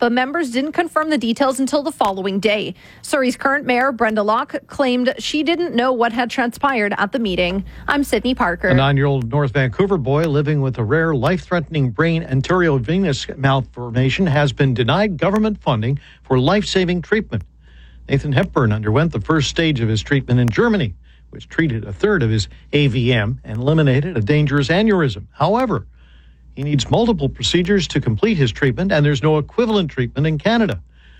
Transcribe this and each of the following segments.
but members didn't confirm the details until the following day. Surrey's current mayor, Brenda Locke, claimed she didn't know what had transpired at the meeting. I'm Sydney Parker. A 9-year-old North Vancouver boy living with a rare life-threatening brain arteriovenous malformation has been denied government funding for life-saving treatment. Nathan Hepburn underwent the first stage of his treatment in Germany, which treated a third of his AVM and eliminated a dangerous aneurysm. However, he needs multiple procedures to complete his treatment, and there's no equivalent treatment in Canada.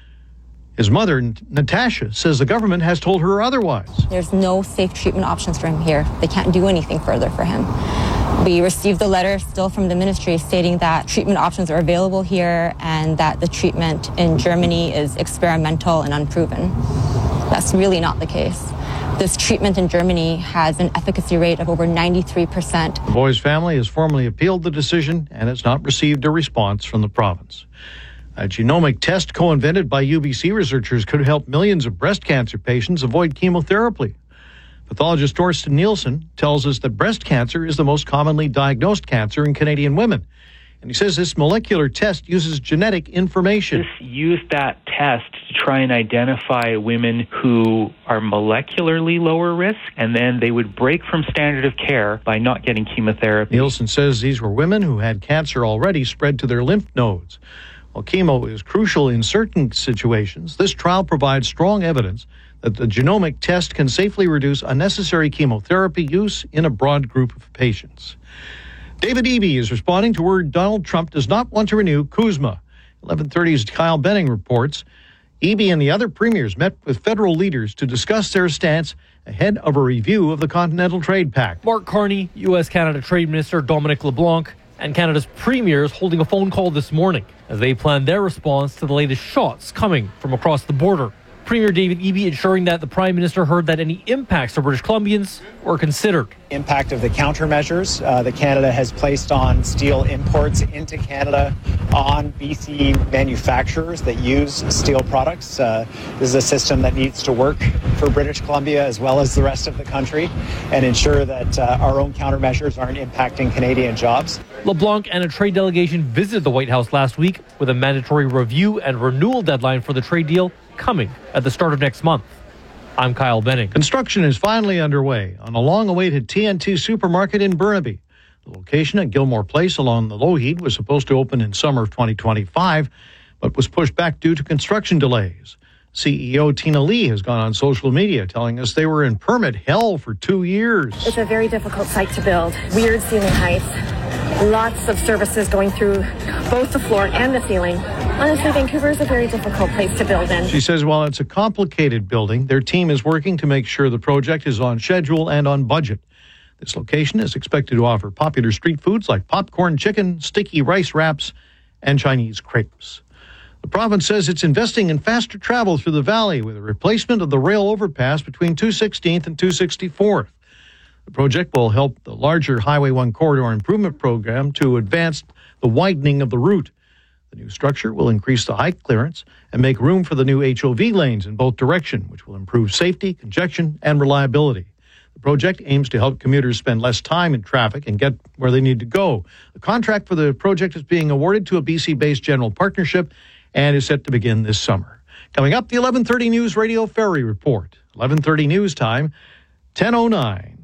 His mother, Natasha, says the government has told her otherwise. There's no safe treatment options for him here. They can't do anything further for him. We received the letter still from the ministry stating that treatment options are available here and that the treatment in Germany is experimental and unproven. That's really not the case. This treatment in Germany has an efficacy rate of over 93%. The boy's family has formally appealed the decision and has not received a response from the province. A genomic test co-invented by UBC researchers could help millions of breast cancer patients avoid chemotherapy. Pathologist Torsten Nielsen tells us that breast cancer is the most commonly diagnosed cancer in Canadian women. And he says this molecular test uses genetic information. Just use that test to try and identify women who are molecularly lower risk, and then they would break from standard of care by not getting chemotherapy. Nielsen says these were women who had cancer already spread to their lymph nodes. While chemo is crucial in certain situations, this trial provides strong evidence that the genomic test can safely reduce unnecessary chemotherapy use in a broad group of patients. David Eby is responding to word Donald Trump does not want to renew CUSMA. 11:30's Kyle Benning reports Eby and the other premiers met with federal leaders to discuss their stance ahead of a review of the Continental Trade Pact. Mark Carney, U.S.-Canada Trade Minister Dominic LeBlanc, and Canada's premiers holding a phone call this morning as they plan their response to the latest shots coming from across the border. Premier David Eby ensuring that the Prime Minister heard that any impacts to British Columbians were considered. Impact of the countermeasures that Canada has placed on steel imports into Canada on BC manufacturers that use steel products. This is a system that needs to work for British Columbia as well as the rest of the country and ensure that our own countermeasures aren't impacting Canadian jobs. LeBlanc and a trade delegation visited the White House last week with a mandatory review and renewal deadline for the trade deal coming at the start of next month. I'm Kyle Benning. Construction is finally underway on a long-awaited TNT supermarket in Burnaby. The location at Gilmore Place along the Lougheed was supposed to open in summer of 2025, but was pushed back due to construction delays. CEO Tina Lee has gone on social media telling us they were in permit hell for 2 years. It's a very difficult site to build. Weird ceiling heights. Lots of services going through both the floor and the ceiling. Honestly, Vancouver is a very difficult place to build in. She says while it's a complicated building, their team is working to make sure the project is on schedule and on budget. This location is expected to offer popular street foods like popcorn chicken, sticky rice wraps, and Chinese crepes. The province says it's investing in faster travel through the valley with a replacement of the rail overpass between 216th and 264th. The project will help the larger Highway 1 corridor improvement program to advance the widening of the route. The new structure will increase the height clearance and make room for the new HOV lanes in both directions, which will improve safety, congestion, and reliability. The project aims to help commuters spend less time in traffic and get where they need to go. The contract for the project is being awarded to a BC-based general partnership and is set to begin this summer. Coming up, the 11:30 News Radio Ferry Report. 11:30 News Time, 10:09.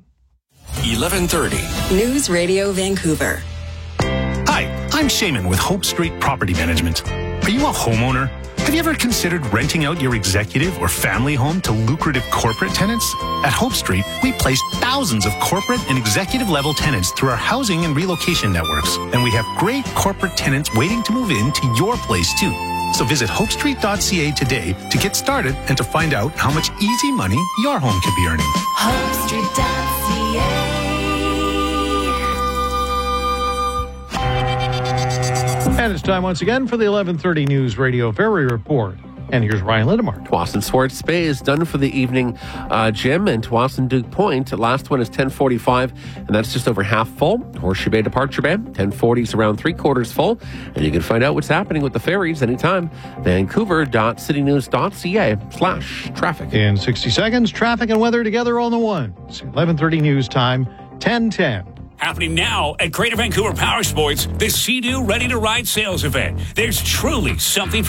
11:30 News Radio Vancouver. Hi, I'm Shaman with Hope Street Property Management. Are you a homeowner? Have you ever considered renting out your executive or family home to lucrative corporate tenants? At Hope Street, we place thousands of corporate and executive level tenants through our housing and relocation networks. And we have great corporate tenants waiting to move into your place too. So visit hopestreet.ca today to get started and to find out how much easy money your home could be earning. Hopestreet.ca. And it's time once again for the 11:30 News Radio Ferry Report. And here's Ryan Lindemark. Tsawwassen Swartz Bay is done for the evening, Jim, and Tsawwassen Duke Point. The last one is 10:45, and that's just over half full. Horseshoe Bay Departure Bay, 10:40 is around 3/4 full. And you can find out what's happening with the ferries anytime. Vancouver.citynews.ca/traffic. In 60 seconds, traffic and weather together on the one. It's 11:30 News Time, 10:10. Happening now at Greater Vancouver Power Sports, the Sea-Doo Ready to Ride sales event. There's truly something